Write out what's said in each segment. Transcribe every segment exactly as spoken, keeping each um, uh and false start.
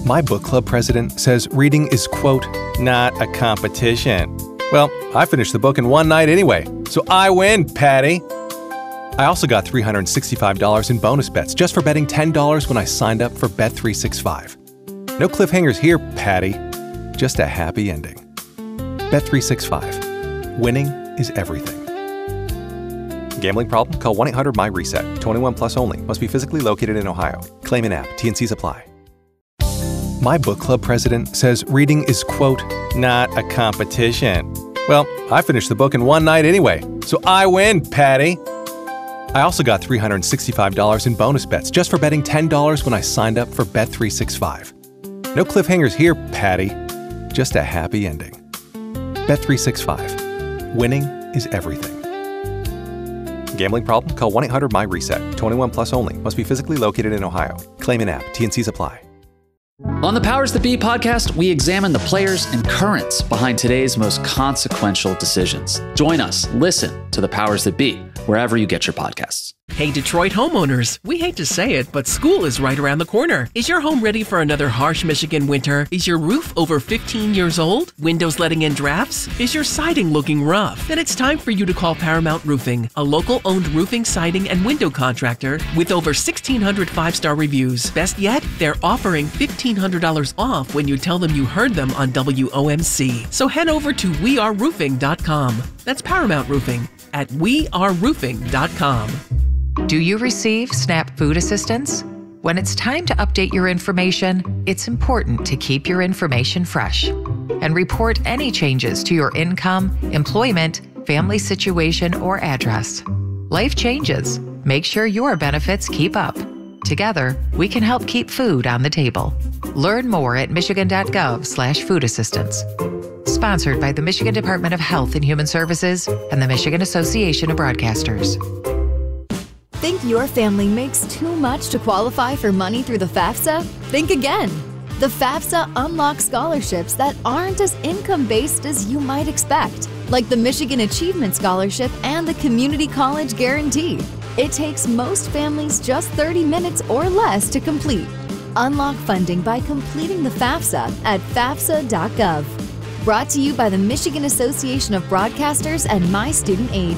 My book club president says reading is, quote, not a competition. Well, I finished the book in one night anyway, so I win, Patty. I also got three hundred sixty-five dollars in bonus bets just for betting ten dollars when I signed up for Bet three sixty-five. No cliffhangers here, Patty. Just a happy ending. Bet three sixty-five. Winning is everything. Gambling problem? Call one eight hundred M Y reset. twenty-one plus only. Must be physically located in Ohio. Claim in app. T N Cs apply. My book club president says reading is, quote, not a competition. Well, I finished the book in one night anyway, so I win, Patty. I also got three hundred sixty-five dollars in bonus bets just for betting ten dollars when I signed up for Bet three sixty-five. No cliffhangers here, Patty. Just a happy ending. Bet three sixty-five. Winning is everything. Gambling problem? Call one eight hundred M Y reset. twenty-one plus only. Must be physically located in Ohio. Claim in app. T N Cs apply. On the Powers That Be podcast, we examine the players and currents behind today's most consequential decisions. Join us. Listen to the Powers That Be wherever you get your podcasts. Hey, Detroit homeowners, we hate to say it, but school is right around the corner. Is your home ready for another harsh Michigan winter? Is your roof over fifteen years old? Windows letting in drafts? Is your siding looking rough? Then it's time for you to call Paramount Roofing, a local-owned roofing, siding, and window contractor with over sixteen hundred five-star reviews. Best yet, they're offering fifteen hundred dollars off when you tell them you heard them on W O M C. So head over to we are roofing dot com. That's Paramount Roofing at we are roofing dot com. Do you receive SNAP food assistance? When it's time to update your information, it's important to keep your information fresh and report any changes to your income, employment, family situation, or address. Life changes. Make sure your benefits keep up. Together, we can help keep food on the table. Learn more at michigan.gov slash food assistance. Sponsored by the Michigan Department of Health and Human Services and the Michigan Association of Broadcasters. Think your family makes too much to qualify for money through the FAFSA? Think again. The FAFSA unlocks scholarships that aren't as income-based as you might expect, like the Michigan Achievement Scholarship and the Community College Guarantee. It takes most families just thirty minutes or less to complete. Unlock funding by completing the FAFSA at fafsa dot gov. Brought to you by the Michigan Association of Broadcasters and My Student Aid.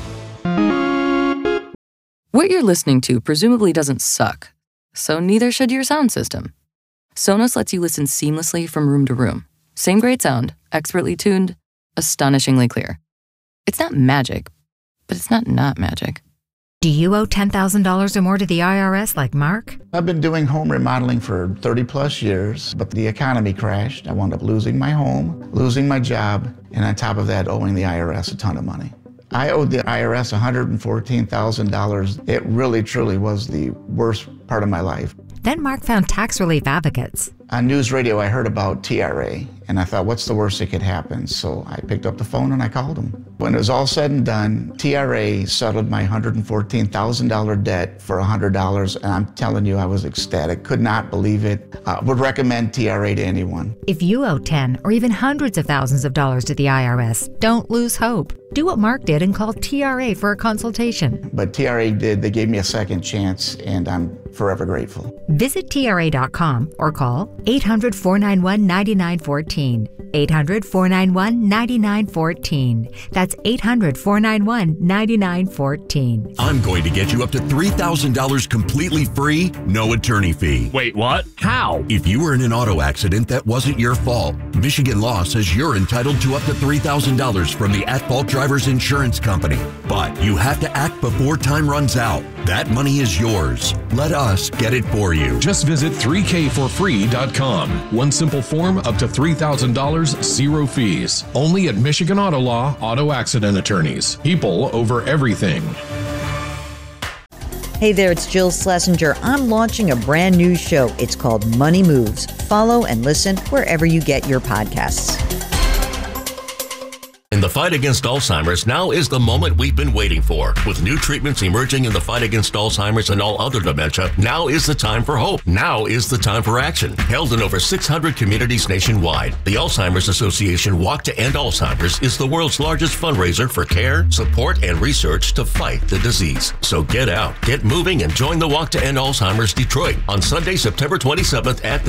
What you're listening to presumably doesn't suck, so neither should your sound system. Sonos lets you listen seamlessly from room to room. Same great sound, expertly tuned, astonishingly clear. It's not magic, but it's not not magic. Do you owe ten thousand dollars or more to the I R S like Mark? I've been doing home remodeling for thirty plus years, but the economy crashed. I wound up losing my home, losing my job, and on top of that, owing the I R S a ton of money. I owed the I R S one hundred fourteen thousand dollars. It really, truly was the worst part of my life. Then Mark found Tax Relief Advocates. On news radio, I heard about T R A, and I thought, what's the worst that could happen? So I picked up the phone and I called them. When it was all said and done, T R A settled my one hundred fourteen thousand dollars debt for one hundred dollars, and I'm telling you, I was ecstatic. Could not believe it. Uh, would recommend T R A to anyone. If you owe ten or even hundreds of thousands of dollars to the I R S, don't lose hope. Do what Mark did and call T R A for a consultation. But T R A did. They gave me a second chance, and I'm forever grateful. Visit T R A dot com or call eight hundred, four nine one, nine nine one four. eight hundred, four nine one, nine nine one four. That's eight hundred, four nine one, nine nine one four. I'm going to get you up to three thousand dollars completely free, no attorney fee. Wait, what? How? If you were in an auto accident that wasn't your fault, Michigan law says you're entitled to up to three thousand dollars from the at-fault driver's insurance company. But you have to act before time runs out. That money is yours. Let us get it for you. Just visit three k for free dot com. One simple form, up to three thousand dollars, zero fees. Only at Michigan Auto Law Auto Accident Attorneys. People over everything. Hey there, it's Jill Schlesinger. I'm launching a brand new show. It's called Money Moves. Follow and listen wherever you get your podcasts. In the fight against Alzheimer's, now is the moment we've been waiting for. With new treatments emerging in the fight against Alzheimer's and all other dementia, now is the time for hope. Now is the time for action. Held in over six hundred communities nationwide, the Alzheimer's Association Walk to End Alzheimer's is the world's largest fundraiser for care, support, and research to fight the disease. So get out, get moving, and join the Walk to End Alzheimer's Detroit on Sunday, September twenty-seventh at the